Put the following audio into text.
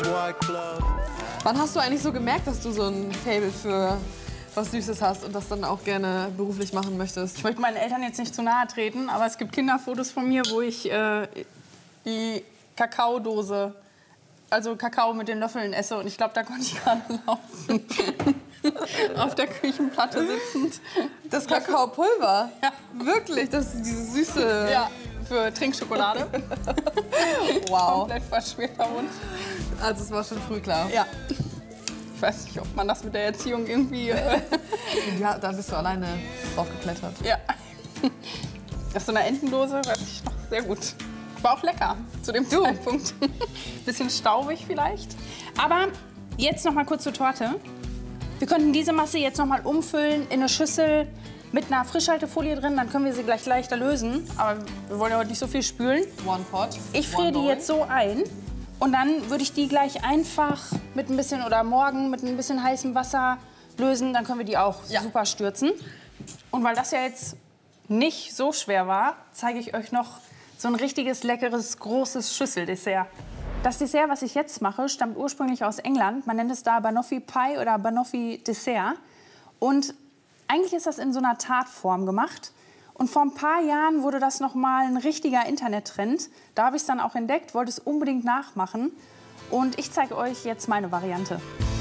Wann hast du eigentlich so gemerkt, dass du so ein Faible für was Süßes hast und das dann auch gerne beruflich machen möchtest? Ich möchte meinen Eltern jetzt nicht zu nahe treten, aber es gibt Kinderfotos von mir, wo ich die Kakaodose, also Kakao mit den Löffeln esse. Und ich glaube, da konnte ich gerade laufen. Auf der Küchenplatte sitzend. Das Kakaopulver? Ja. Wirklich? Das ist diese süße... Ja, für Trinkschokolade. Wow. Komplett verschmierter Mund. Also es war schon früh klar. Ja. Ich weiß nicht, ob man das mit der Erziehung irgendwie... Ja, da bist du alleine drauf geklettert. Ja. Aus so einer Entendose weiß ich noch sehr gut. War auch lecker zu dem Zeitpunkt. Bisschen staubig vielleicht. Aber jetzt noch mal kurz zur Torte. Wir könnten diese Masse jetzt noch mal umfüllen in eine Schüssel mit einer Frischhaltefolie drin. Dann können wir sie gleich leichter lösen. Aber wir wollen ja heute nicht so viel spülen. One pot. Ich friere die jetzt so ein. Und dann würde ich die gleich einfach mit ein bisschen oder morgen mit ein bisschen heißem Wasser lösen. Dann können wir die auch super stürzen. Und weil das ja jetzt nicht so schwer war, zeige ich euch noch so ein richtiges, leckeres, großes Schüsseldessert. Das Dessert, was ich jetzt mache, stammt ursprünglich aus England. Man nennt es da Banoffee Pie oder Banoffee Dessert. Und eigentlich ist das in so einer Tartform gemacht. Und vor ein paar Jahren wurde das noch mal ein richtiger Internettrend. Da habe ich es dann auch entdeckt, wollte es unbedingt nachmachen. Und ich zeige euch jetzt meine Variante.